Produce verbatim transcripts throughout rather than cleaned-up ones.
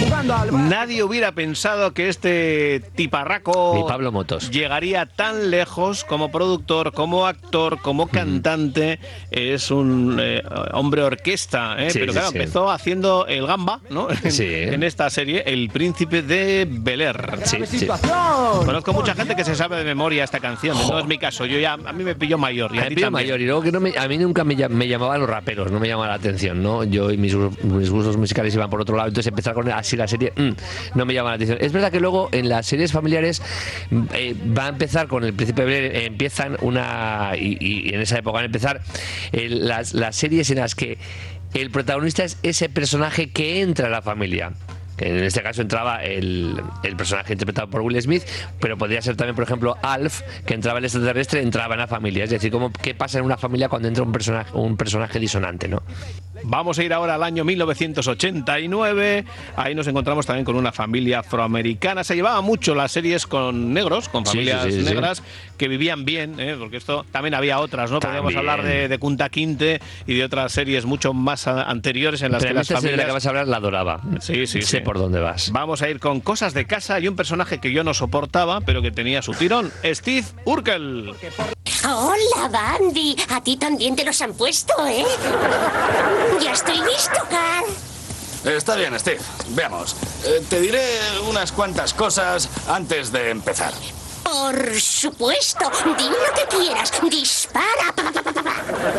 Nadie hubiera pensado que este tiparraco Ni Pablo Motos llegaría tan lejos como productor, como actor, como cantante. Mm. Es un eh, hombre orquesta, ¿eh? Sí, pero sí, claro, sí. empezó haciendo el gamba, ¿no? Sí. En esta serie, El Príncipe de Bel-Air. Sí, sí. Conozco mucha gente que se sabe de memoria esta canción. No es mi caso. Yo ya a mí me pilló mayor. Y a, a ti mí también. mayor y luego que no me, a mí nunca me, me llamaban los raperos, no me llamaba la atención, ¿no? Yo y mis, mis gustos musicales iban por otro lado, entonces empezar con así la serie mmm, no me llama la atención. Es verdad que luego en las series familiares eh, va a empezar con El Príncipe de Bel-Air, eh, empiezan una y, y en esa época van a empezar eh, las, las series en las que el protagonista es ese personaje que entra a la familia. En este caso entraba el, el personaje interpretado por Will Smith, pero podría ser también, por ejemplo, Alf, que entraba el extraterrestre, entraba en la familia. Es decir, como qué pasa en una familia cuando entra un personaje, un personaje disonante, ¿no? Vamos a ir ahora al año mil novecientos ochenta y nueve. Ahí nos encontramos también con una familia afroamericana. Se llevaba mucho las series con negros, con familias sí, sí, sí, negras, sí. que vivían bien, ¿eh? Porque esto también había otras, ¿no? También. Podríamos hablar de, de Kunta Kinte y de otras series mucho más a, anteriores en las Pero que las familias... de la que vas a hablar la adoraba. Sí, sí, sé sí. por dónde vas. Vamos a ir con cosas de casa y un personaje que yo no soportaba, pero que tenía su tirón, Steve Urkel. Hola, Bandy. A ti también te los han puesto, ¿eh? Ya estoy listo, Carl. Está bien, Steve. Veamos. Eh, te diré unas cuantas cosas antes de empezar. Por supuesto. Di lo que quieras. Dispara. Pa, pa, pa, pa.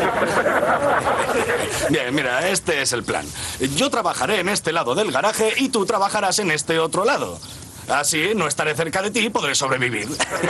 Bien, mira, este es el plan. Yo trabajaré en este lado del garaje y tú trabajarás en este otro lado. Así no estaré cerca de ti y podré sobrevivir.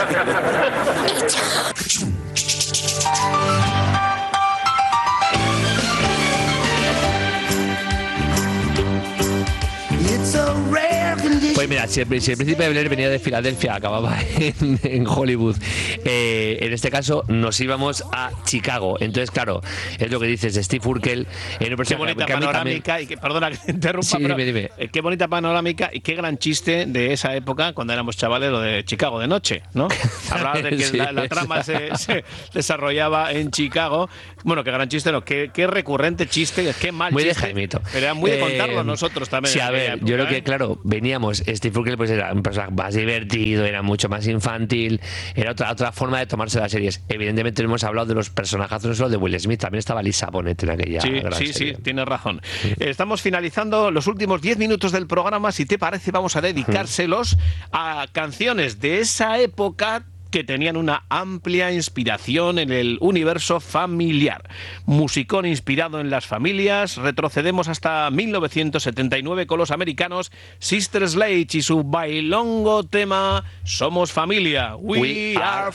Pues mira, si el, si el Príncipe de Bel-Air venía de Filadelfia, acababa en, en Hollywood, eh, en este caso nos íbamos a Chicago. Entonces, claro, es lo que dices de Steve Urkel. En un qué bonita panorámica también... y que, perdona que te interrumpa, sí, pero dime, dime. Eh, qué bonita panorámica y qué gran chiste de esa época cuando éramos chavales, lo de Chicago de noche, ¿no? Hablabas de que sí, la, la trama se, se desarrollaba en Chicago. Bueno, qué gran chiste, no, qué, qué recurrente chiste, qué mal muy chiste. Muy de Jaimito. Pero era muy de contarlo eh, nosotros también. Sí, a ver, época, yo creo que, claro, veníamos, Steve Urkel pues era un personaje más divertido, era mucho más infantil, era otra otra forma de tomarse las series. Evidentemente hemos hablado de los personajazos, no solo de Will Smith, también estaba Lisa Bonet en aquella sí, gran sí, serie. Sí, tienes razón. Estamos finalizando los últimos diez minutos del programa. Si te parece, vamos a dedicárselos a canciones de esa época que tenían una amplia inspiración en el universo familiar. Musicón inspirado en las familias. Retrocedemos hasta mil novecientos setenta y nueve con los americanos Sister Sledge y su bailongo tema Somos Familia. We, We are, are